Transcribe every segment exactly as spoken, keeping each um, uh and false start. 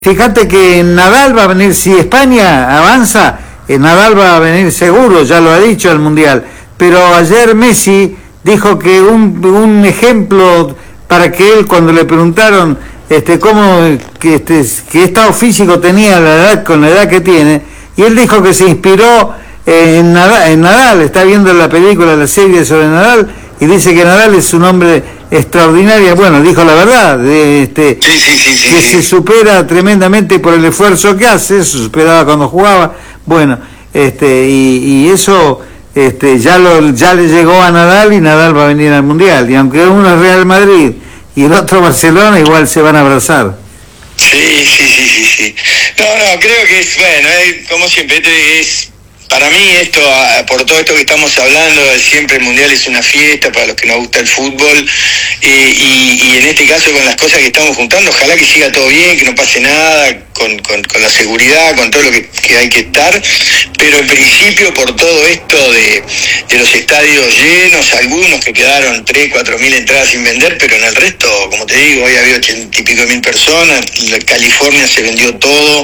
Fíjate que Nadal va a venir, si España avanza, eh, Nadal va a venir seguro, ya lo ha dicho, al Mundial. Pero ayer Messi dijo que un, un ejemplo para que él, cuando le preguntaron este cómo que este qué estado físico tenía la edad, con la edad que tiene, y él dijo que se inspiró eh, en, Nadal, en Nadal, está viendo la película, la serie sobre Nadal, y dice que Nadal es un hombre extraordinario. Bueno, dijo la verdad, de, este, sí, sí, sí, sí, que sí. se supera tremendamente por el esfuerzo que hace, se superaba cuando jugaba, bueno, este y, y eso este ya lo ya le llegó a Nadal, y Nadal va a venir al Mundial, y aunque uno es Real Madrid y el otro Barcelona, igual se van a abrazar. Sí, sí, sí, sí, sí. No, no, creo que es, bueno, es, como siempre, es... Para mí esto, por todo esto que estamos hablando, siempre el Mundial es una fiesta para los que nos gusta el fútbol, eh, y, y en este caso con las cosas que estamos juntando, ojalá que siga todo bien, que no pase nada, con, con, con la seguridad, con todo lo que, que hay que estar, pero en principio por todo esto de, de los estadios llenos, algunos que quedaron tres, cuatro mil entradas sin vender, pero en el resto, como te digo, hoy había ochenta y pico mil personas, la California se vendió todo,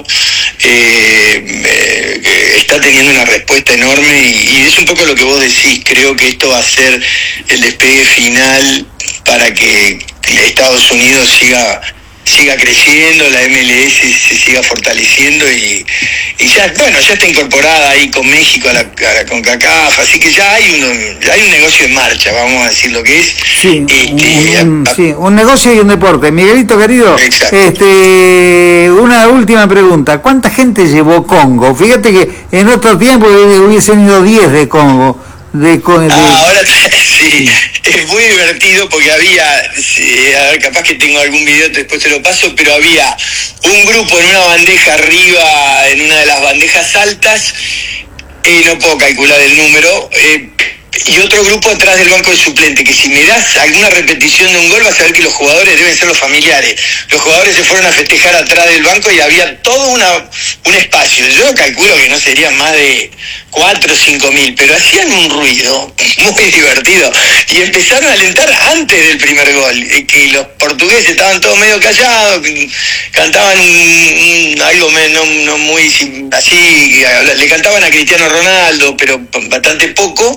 eh, eh, está teniendo una respuesta enorme, y, y es un poco lo que vos decís. Creo que esto va a ser el despegue final para que Estados Unidos siga siga creciendo, la M L S se siga fortaleciendo, y, y ya, bueno, ya está incorporada ahí con México a la, a la CONCACAF, así que ya hay, uno, ya hay un negocio en marcha, vamos a decir lo que es. Sí, este, un, a, a, sí, un negocio y un deporte. Miguelito, querido, exacto. este, una última pregunta. ¿Cuánta gente llevó Congo? Fíjate que en otro tiempo hubiesen ido diez de Congo. De, de... Ah, ahora sí, es muy divertido porque había, sí, a ver, capaz que tengo algún video, después te lo paso, pero había un grupo en una bandeja arriba, en una de las bandejas altas, eh, no puedo calcular el número, eh, y otro grupo atrás del banco de suplente, que si mirás alguna repetición de un gol vas a ver que los jugadores deben ser los familiares. Los jugadores se fueron a festejar atrás del banco y había todo una, un espacio. Yo calculo que no serían más de cuatro o cinco mil, pero hacían un ruido muy divertido. Y empezaron a alentar antes del primer gol, que los portugueses estaban todos medio callados, cantaban un, un, algo no, no muy así, le cantaban a Cristiano Ronaldo, pero bastante poco.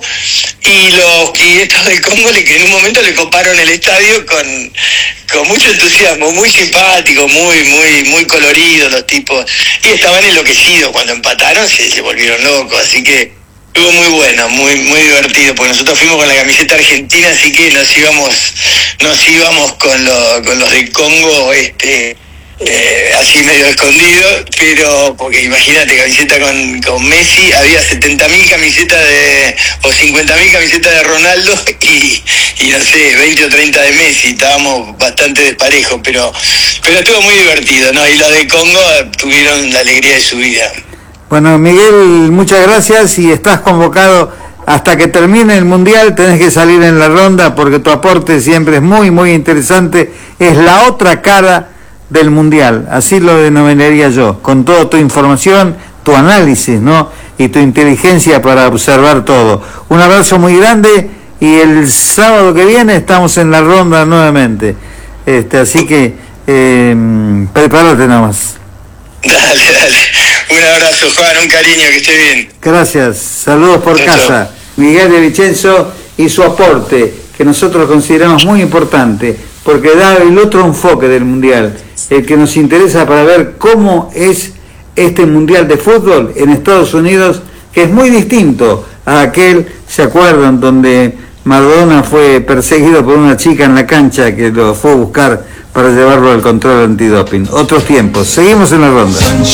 Y los y estos del Congo le, que en un momento le coparon el estadio con, con mucho entusiasmo, muy simpático, muy muy muy colorido los tipos, y estaban enloquecidos cuando empataron, se, se volvieron locos, así que estuvo muy bueno, muy muy divertido, porque nosotros fuimos con la camiseta argentina, así que nos íbamos nos íbamos con los con los del Congo, este Eh, así medio escondido, pero porque imagínate, camiseta con, con Messi, había setenta mil camisetas de, o cincuenta mil camisetas de Ronaldo, y, y no sé, veinte o treinta de Messi, estábamos bastante desparejos, pero, pero estuvo muy divertido, ¿no? Y los de Congo tuvieron la alegría de su vida. Bueno, Miguel, muchas gracias, y estás convocado hasta que termine el Mundial. Tenés que salir en la ronda porque tu aporte siempre es muy, muy interesante, es la otra cara del Mundial, así lo denominaría yo, con toda tu información, tu análisis, ¿no? Y tu inteligencia para observar todo. Un abrazo muy grande, y el sábado que viene estamos en la ronda nuevamente. Este, así que eh, prepárate nada más. Dale, dale. Un abrazo, Juan, un cariño, que esté bien. Gracias, saludos por chao, casa. Chao. Miguel de Vicenzo y su aporte, que nosotros consideramos muy importante, porque da el otro enfoque del Mundial, el que nos interesa para ver cómo es este Mundial de fútbol en Estados Unidos, que es muy distinto a aquel, ¿se acuerdan?, donde Maradona fue perseguido por una chica en la cancha que lo fue a buscar para llevarlo al control antidoping. Otros tiempos. Seguimos en la ronda.